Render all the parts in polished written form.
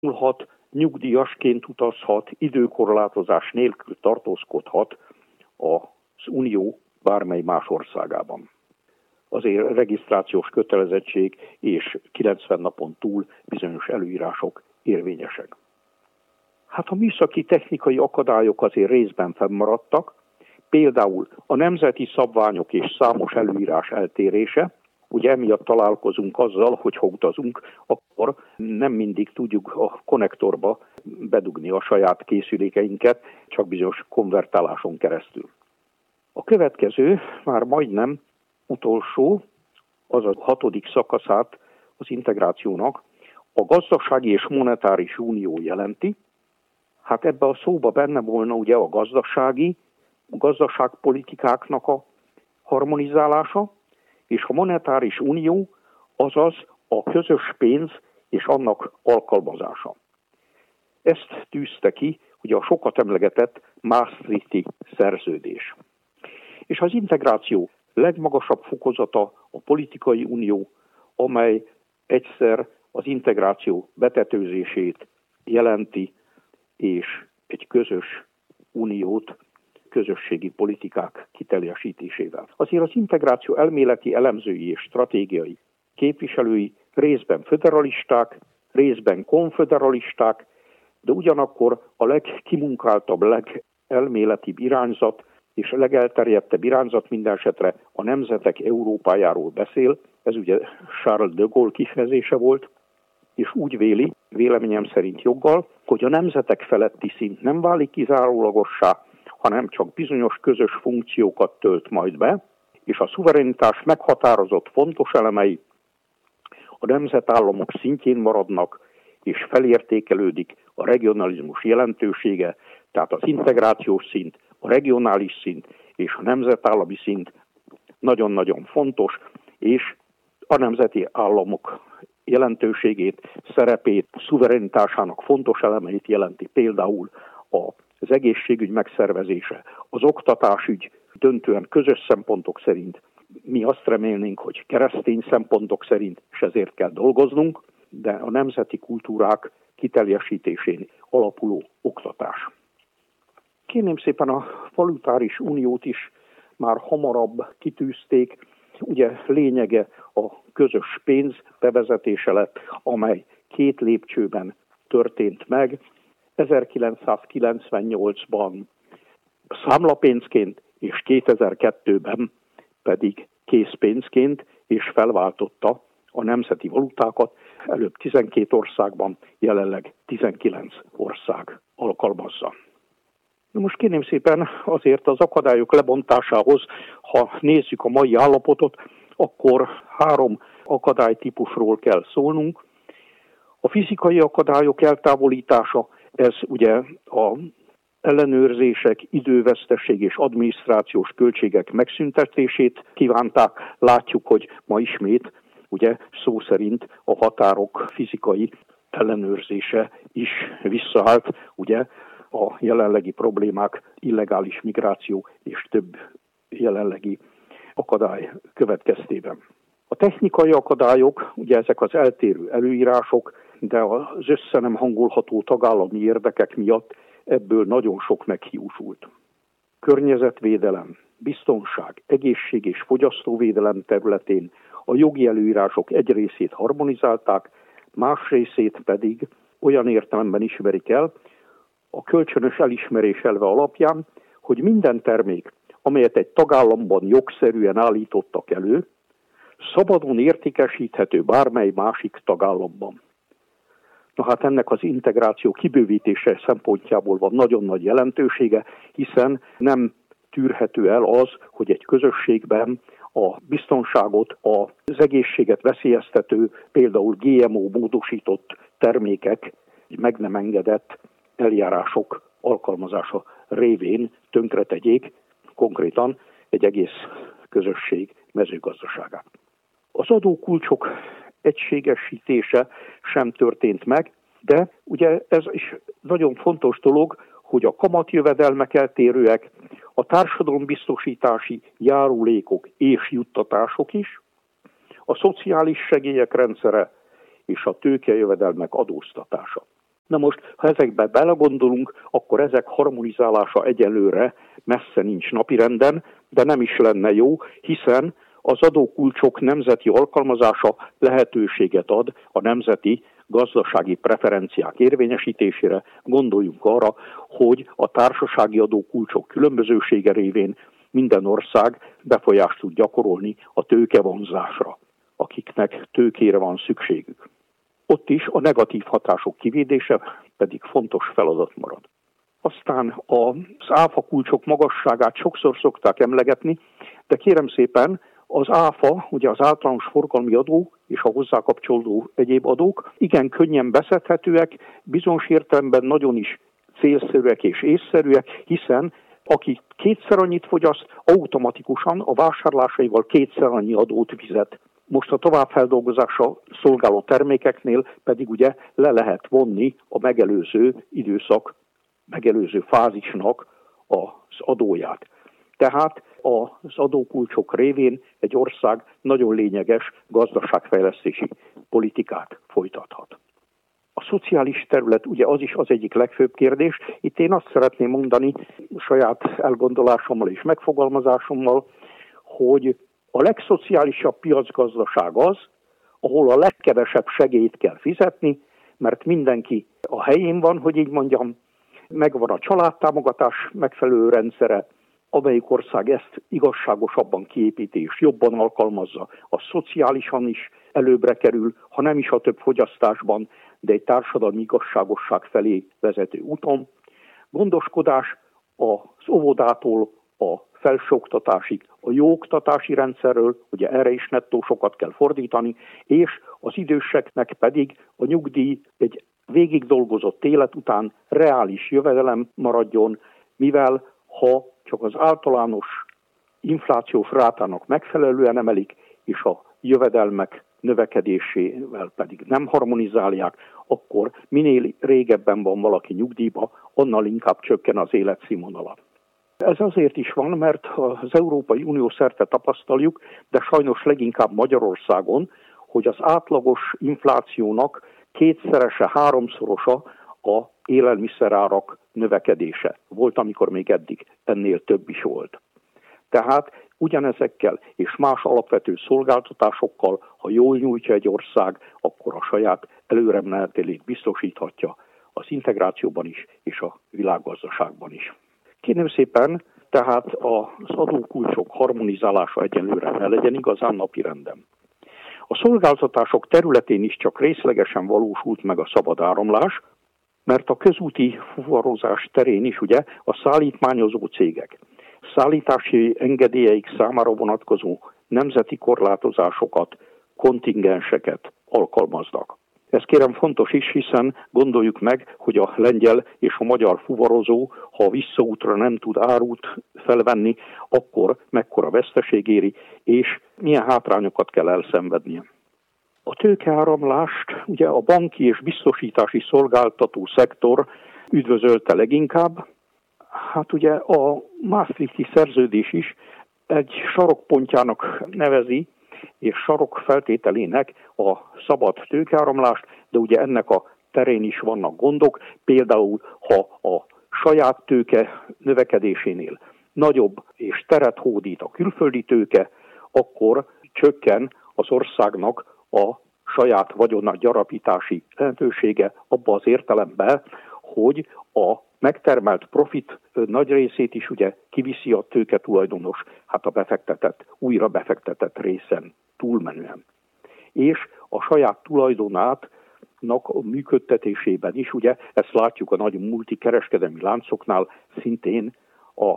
tanulhat, nyugdíjasként utazhat, időkorlátozás nélkül tartózkodhat az Unió bármely más országában. Azért regisztrációs kötelezettség és 90 napon túl bizonyos előírások érvényesek. Hát a műszaki technikai akadályok azért részben fennmaradtak, például a nemzeti szabványok és számos előírás eltérése. Ugye emiatt találkozunk azzal, hogy ha utazunk, akkor nem mindig tudjuk a konnektorba bedugni a saját készülékeinket, csak bizonyos konvertáláson keresztül. A következő, már majdnem utolsó, az a 6. szakaszát az integrációnak a gazdasági és monetáris unió jelenti. Hát ebbe a szóba benne volna ugye a gazdaságpolitikáknak a harmonizálása, és a monetáris unió, azaz a közös pénz és annak alkalmazása. Ezt tűzte ki ugye a sokat emlegetett Maastrichti szerződés. És az integráció legmagasabb fokozata a politikai unió, amely egyszer az integráció betetőzését jelenti, és egy közös uniót közösségi politikák kiteljesítésével. Azért az integráció elméleti elemzői és stratégiai képviselői részben föderalisták, részben konföderalisták, de ugyanakkor a legkimunkáltabb, legelméletibb irányzat és a legelterjedtebb irányzat minden esetre a nemzetek Európájáról beszél. Ez ugye Charles de Gaulle kifejezése volt, és úgy véli, véleményem szerint joggal, hogy a nemzetek feletti szint nem válik kizárólagossá, hanem csak bizonyos közös funkciókat tölt majd be, és a szuverenitás meghatározott fontos elemei a nemzetállamok szintjén maradnak, és felértékelődik a regionalizmus jelentősége, tehát az integrációs szint, a regionális szint és a nemzetállami szint nagyon-nagyon fontos, és a nemzeti államok jelentőségét, szerepét, szuverenitásának fontos elemeit jelenti például az egészségügy megszervezése, az oktatásügy döntően közös szempontok szerint. Mi azt remélnénk, hogy keresztény szempontok szerint, és ezért kell dolgoznunk, de a nemzeti kultúrák kiteljesítésén alapuló oktatás. Kérném szépen, a valutáris uniót is már hamarabb kitűzték. Ugye lényege a közös pénz bevezetése lett, amely 2 lépcsőben történt meg. 1998-ban számlapénzként és 2002-ben pedig készpénzként, és felváltotta a nemzeti valutákat. Előbb 12 országban, jelenleg 19 ország alkalmazza. Most kérném szépen azért az akadályok lebontásához, ha nézzük a mai állapotot, akkor 3 akadálytípusról kell szólnunk. A fizikai akadályok eltávolítása, ez ugye a ellenőrzések, idővesztesség és adminisztrációs költségek megszüntetését kívánták. Látjuk, hogy ma ismét ugye szó szerint a határok fizikai ellenőrzése is visszaállt, ugye a jelenlegi problémák, illegális migráció és több jelenlegi akadály következtében. A technikai akadályok, ugye ezek az eltérő előírások, de az össze nem hangolható tagállami érdekek miatt ebből nagyon sok meghiúsult. Környezetvédelem, biztonság, egészség és fogyasztóvédelem területén a jogi előírások egy részét harmonizálták, más részét pedig olyan értelemben ismerik el, a kölcsönös elismerés elve alapján, hogy minden termék, amelyet egy tagállamban jogszerűen állítottak elő, szabadon értékesíthető bármely másik tagállamban. Na hát ennek az integráció kibővítése szempontjából van nagyon nagy jelentősége, hiszen nem tűrhető el az, hogy egy közösségben a biztonságot, az egészséget veszélyeztető, például GMO módosított termékek meg nem engedett eljárások alkalmazása révén tönkretegyék konkrétan egy egész közösség mezőgazdaságát. Az adókulcsok egységesítése sem történt meg, de ugye ez is nagyon fontos dolog, hogy a kamatjövedelmek eltérőek, a társadalombiztosítási járulékok és juttatások is, a szociális segélyek rendszere és a tőkejövedelmek adóztatása. Na most, ha ezekbe belegondolunk, akkor ezek harmonizálása egyelőre messze nincs napirenden, de nem is lenne jó, hiszen az adókulcsok nemzeti alkalmazása lehetőséget ad a nemzeti gazdasági preferenciák érvényesítésére. Gondoljunk arra, hogy a társasági adókulcsok különbözősége révén minden ország befolyást tud gyakorolni a tőkevonzásra, akiknek tőkére van szükségük. Ott is a negatív hatások kivédése pedig fontos feladat marad. Aztán az áfa kulcsok magasságát sokszor szokták emlegetni, de kérem szépen, az áfa, ugye az általános forgalmi adó és a hozzá kapcsolódó egyéb adók igen könnyen beszedhetőek, bizonyos értelemben nagyon is célszerűek és észszerűek, hiszen aki kétszer annyit fogyaszt, automatikusan a vásárlásaival kétszer annyi adót fizet. Most a továbbfeldolgozásra szolgáló termékeknél pedig ugye le lehet vonni a megelőző időszak, megelőző fázisnak az adóját. Tehát az adókulcsok révén egy ország nagyon lényeges gazdaságfejlesztési politikát folytathat. A szociális terület ugye az is az egyik legfőbb kérdés. Itt én azt szeretném mondani saját elgondolásommal és megfogalmazásommal, hogy a legszociálisabb piacgazdaság az, ahol a legkevesebb segélyt kell fizetni, mert mindenki a helyén van, hogy így mondjam, megvan a családtámogatás megfelelő rendszere, amelyik ország ezt igazságosabban kiépíti és jobban alkalmazza, a szociálisan is előbbre kerül, ha nem is a több fogyasztásban, de egy társadalmi igazságosság felé vezető úton. Gondoskodás az óvodától a felsőoktatásig, a jó oktatási rendszerről, ugye erre is nettó sokat kell fordítani, és az időseknek pedig a nyugdíj egy végig dolgozott élet után reális jövedelem maradjon, mivel ha csak az általános inflációs rátának megfelelően emelik, és a jövedelmek növekedésével pedig nem harmonizálják, akkor minél régebben van valaki nyugdíjba, annál inkább csökken az életszínvonala. Ez azért is van, mert az Európai Unió szerte tapasztaljuk, de sajnos leginkább Magyarországon, hogy az átlagos inflációnak kétszerese, háromszorosa a élelmiszerárak növekedése. Volt, amikor még eddig ennél több is volt. Tehát ugyanezekkel és más alapvető szolgáltatásokkal, ha jól nyújtja egy ország, akkor a saját előremenetelét biztosíthatja az integrációban is és a világgazdaságban is. Kérem szépen, tehát az adókulcsok harmonizálása egyenlőre ne legyen igazán napirenden. A szolgáltatások területén is csak részlegesen valósult meg a szabad áramlás, mert a közúti fuvarozás terén is ugye a szállítmányozó cégek szállítási engedélyeik számára vonatkozó nemzeti korlátozásokat, kontingenseket alkalmaznak. Ez kérem fontos is, hiszen gondoljuk meg, hogy a lengyel és a magyar fuvarozó, ha visszaútra nem tud árut felvenni, akkor mekkora veszteség éri, és milyen hátrányokat kell elszenvednie. A tőkeáramlást ugye a banki és biztosítási szolgáltató szektor üdvözölte leginkább. Hát ugye a Maastrichti szerződés is egy sarokpontjának nevezi, és sarokfeltételének a szabad tőkeáramlást, de ugye ennek a terén is vannak gondok, például ha a saját tőke növekedésénél nagyobb és teret hódít a külföldi tőke, akkor csökken az országnak a saját vagyona gyarapítási lehetősége abba az értelemben, hogy a megtermelt profit nagy részét is ugye kiviszi a tőketulajdonos, hát a újra befektetett részen túlmenően. És a saját tulajdonátnak a működtetésében is, ugye ezt látjuk a nagy multikereskedelmi láncoknál, szintén az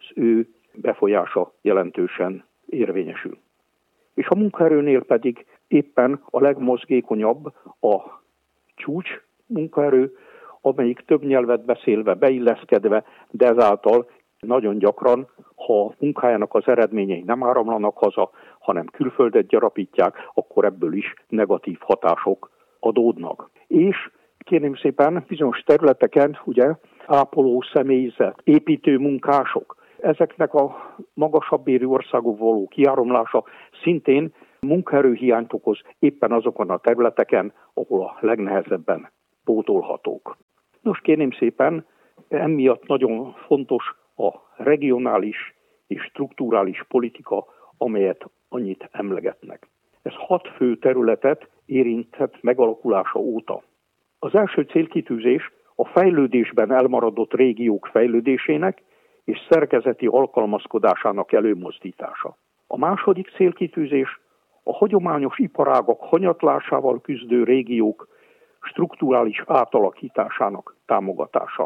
ő befolyása jelentősen érvényesül. És a munkaerőnél pedig éppen a legmozgékonyabb a csúcs munkaerő, amelyik több nyelvet beszélve, beilleszkedve, de ezáltal nagyon gyakran, ha munkájának az eredményei nem áramlanak haza, hanem külföldet gyarapítják, akkor ebből is negatív hatások adódnak. És kérném szépen, bizonyos területeken ugye ápoló személyzet, építő munkások, ezeknek a magasabb bérű országok való kiáramlása szintén munkaerőhiányt okoz éppen azokon a területeken, ahol a legnehezebben pótolhatók. Nos, kérném szépen, emiatt nagyon fontos a regionális és strukturális politika, amelyet annyit emlegetnek. Ez 6 fő területet érintett megalakulása óta. Az első célkitűzés a fejlődésben elmaradott régiók fejlődésének és szerkezeti alkalmazkodásának előmozdítása. A második célkitűzés a hagyományos iparágak hanyatlásával küzdő régiók strukturális átalakításának támogatása.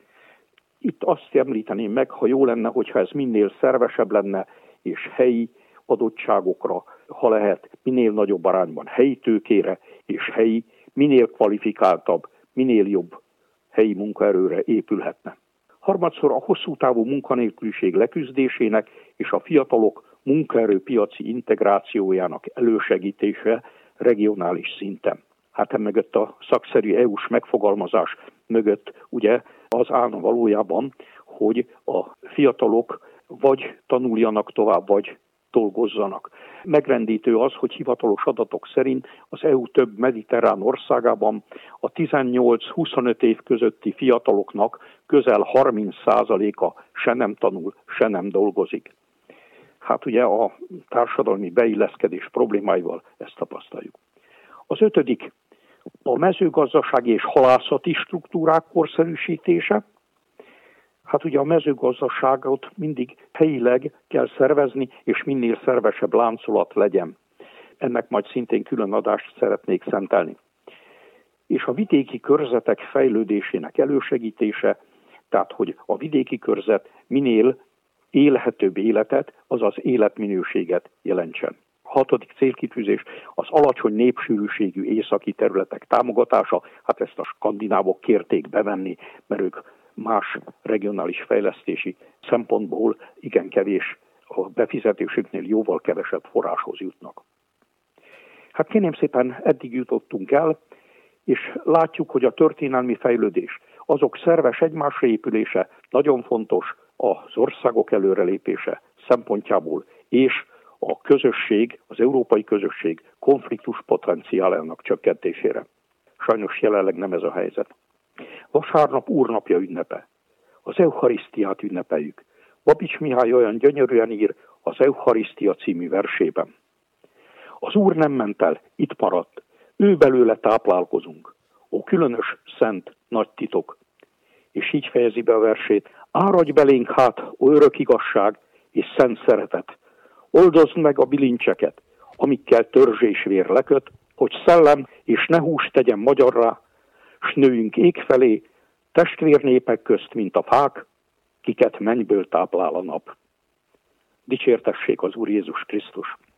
Itt azt említeném meg, ha jó lenne, hogyha ez minél szervesebb lenne, és helyi adottságokra, ha lehet, minél nagyobb arányban helyi tőkére, és helyi, minél kvalifikáltabb, minél jobb helyi munkaerőre épülhetne. Harmadszor a hosszú távú munkanélküliség leküzdésének és a fiatalok munkaerőpiaci integrációjának elősegítése regionális szinten. Hát emögött a szakszerű EU-s megfogalmazás mögött ugye az állna valójában, hogy a fiatalok vagy tanuljanak tovább, vagy dolgozzanak. Megrendítő az, hogy hivatalos adatok szerint az EU több mediterrán országában a 18-25 év közötti fiataloknak közel 30%-a se nem tanul, se nem dolgozik. Hát ugye a társadalmi beilleszkedés problémáival ezt tapasztaljuk. Az 5. a mezőgazdasági és halászati struktúrák korszerűsítése. Hát ugye a mezőgazdaságot mindig helyileg kell szervezni, és minél szervesebb láncolat legyen. Ennek majd szintén külön adást szeretnék szentelni. És a vidéki körzetek fejlődésének elősegítése, tehát hogy a vidéki körzet minél élhetőbb életet, azaz életminőséget jelentsen. 6. célkitűzés az alacsony népsűrűségű északi területek támogatása, hát ezt a skandinávok kérték bevenni, mert ők más regionális fejlesztési szempontból igen kevés, a befizetésüknél jóval kevesebb forráshoz jutnak. Hát kérném szépen, eddig jutottunk el, és látjuk, hogy a történelmi fejlődés, azok szerves egymásra épülése nagyon fontos az országok előrelépése szempontjából, és a közösség, az európai közösség konfliktus potenciálának csökkentésére. Sajnos jelenleg nem ez a helyzet. Vasárnap Úrnapja ünnepe. Az Eucharisztiát ünnepeljük. Babics Mihály olyan gyönyörűen ír az Eucharisztia című versében. Az Úr nem ment el, itt maradt. Ő belőle táplálkozunk. Ó különös, szent, nagy titok. És így fejezi be a versét. Áradj belénk hát, ó örök igazság és szent szeretet. Oldozd meg a bilincseket, amikkel törzs és vér leköt, hogy szellem és ne hús tegyen magyarrá, s nőjünk ég felé, testvérnépek közt, mint a fák, kiket mennyből táplál a nap. Dicsértessék az Úr Jézus Krisztus!